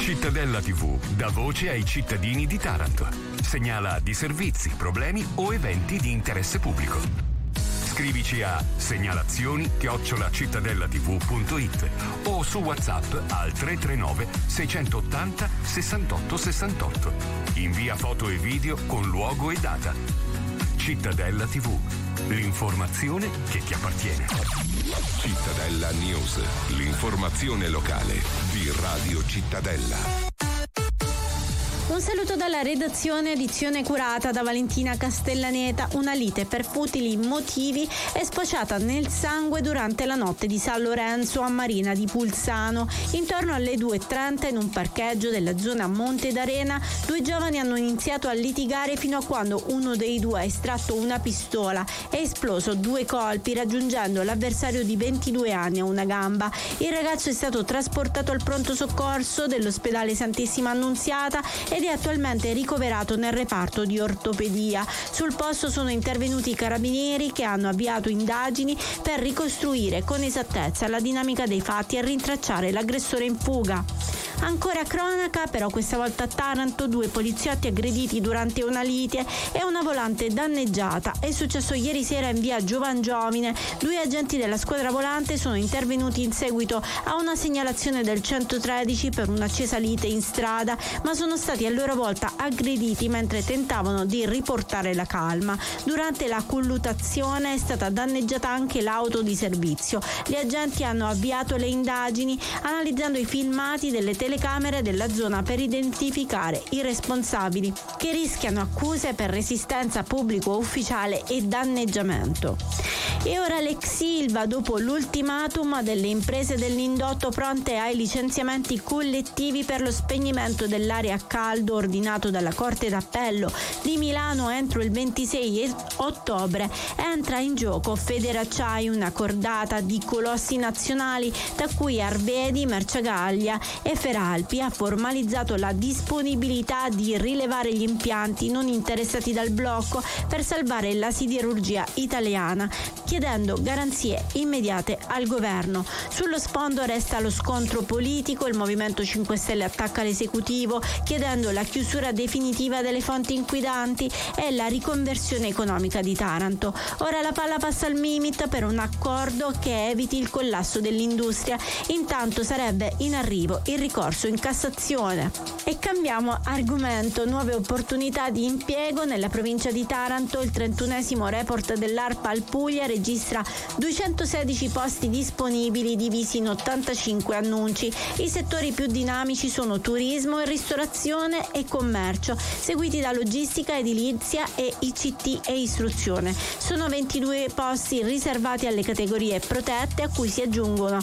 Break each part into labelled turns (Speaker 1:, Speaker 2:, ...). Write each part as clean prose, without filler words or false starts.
Speaker 1: Cittadella TV dà voce ai cittadini di Taranto. Segnala di servizi, problemi o eventi di interesse pubblico. Scrivici a segnalazioni@cittadellatv.it o su WhatsApp al 339 680 68 68. Invia foto e video con luogo e data. Cittadella TV, l'informazione che ti appartiene.
Speaker 2: Cittadella News, l'informazione locale di Radio Cittadella.
Speaker 3: Un saluto dalla redazione, edizione curata da Valentina Castellaneta. Una lite per futili motivi è sfociata nel sangue durante la notte di San Lorenzo a Marina di Pulsano. Intorno alle 2:30 in un parcheggio della zona Monte d'Arena, due giovani hanno iniziato a litigare fino a quando uno dei due ha estratto una pistola e esploso 2 colpi raggiungendo l'avversario di 22 anni a una gamba. Il ragazzo è stato trasportato al pronto soccorso dell'ospedale Santissima Annunziata ed è attualmente ricoverato nel reparto di ortopedia. Sul posto sono intervenuti i carabinieri che hanno avviato indagini per ricostruire con esattezza la dinamica dei fatti e rintracciare l'aggressore in fuga. Ancora cronaca, però questa volta a Taranto, 2 poliziotti aggrediti durante una lite e una volante danneggiata. È successo ieri sera in via Giovangiovine. 2 agenti della squadra volante sono intervenuti in seguito a una segnalazione del 113 per un'accesa lite in strada, ma sono stati a loro volta aggrediti mentre tentavano di riportare la calma. Durante la colluttazione è stata danneggiata anche l'auto di servizio. Gli agenti hanno avviato le indagini analizzando i filmati delle telecamere della zona per identificare i responsabili, che rischiano accuse per resistenza pubblico ufficiale e danneggiamento. E ora l'ex Ilva, dopo l'ultimatum delle imprese dell'indotto pronte ai licenziamenti collettivi per lo spegnimento dell'area a caldo ordinato dalla Corte d'Appello di Milano entro il 26 ottobre, entra in gioco Federacciai, una cordata di colossi nazionali tra cui Arvedi, Marciagaglia e Feralpi ha formalizzato la disponibilità di rilevare gli impianti non interessati dal blocco per salvare la siderurgia italiana, chiedendo garanzie immediate al governo. Sullo sfondo resta lo scontro politico, il Movimento 5 Stelle attacca l'esecutivo chiedendo la chiusura definitiva delle fonti inquinanti e la riconversione economica di Taranto. Ora la palla passa al Mimit per un accordo che eviti il collasso dell'industria. Intanto sarebbe in arrivo il ricorso in Cassazione. E cambiamo argomento, nuove opportunità di impiego nella provincia di Taranto. Il 31esimo report dell'ARPA Puglia registra 216 posti disponibili divisi in 85 annunci. I settori più dinamici sono turismo, ristorazione e commercio, seguiti da logistica, edilizia e ICT e istruzione. Sono 22 posti riservati alle categorie protette, a cui si aggiungono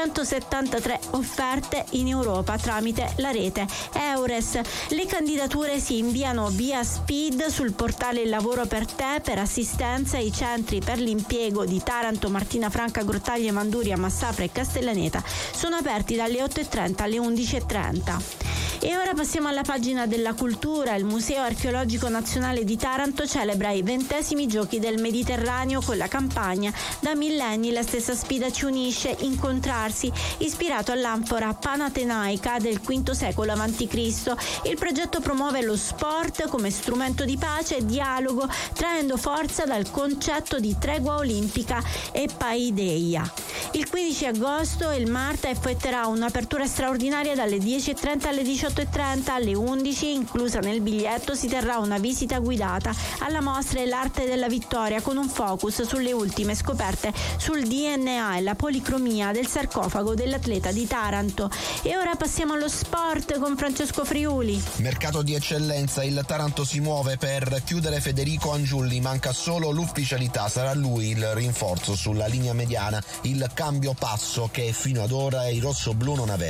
Speaker 3: 173 offerte in Europa tramite la rete EURES. Le candidature si inviano via SPID sul portale Il Lavoro per Te per assistenza ai centri per l'impiego di Taranto, Martina Franca, Grottaglie, Manduria, Massafra e Castellaneta. Sono aperti dalle 8:30 alle 11:30. E ora passiamo alla pagina della cultura. Il Museo Archeologico Nazionale di Taranto celebra i 20esimi Giochi del Mediterraneo con la campagna "Da millenni la stessa sfida ci unisce, incontrarsi", ispirato all'anfora panatenaica del V secolo a.C. Il progetto promuove lo sport come strumento di pace e dialogo, traendo forza dal concetto di tregua olimpica e paideia. Il 15 agosto il Marta effettuerà un'apertura straordinaria dalle 10:30 alle 18:30. Alle 11, inclusa nel biglietto, si terrà una visita guidata alla mostra e l'arte della vittoria con un focus sulle ultime scoperte sul DNA e la policromia del sarcofago dell'atleta di Taranto. E ora passiamo allo sport con Francesco Friuli.
Speaker 4: Mercato di eccellenza, il Taranto si muove per chiudere Federico Angiulli, manca solo l'ufficialità, sarà lui il rinforzo sulla linea mediana, il cambio passo che fino ad ora i rossoblù non avevano.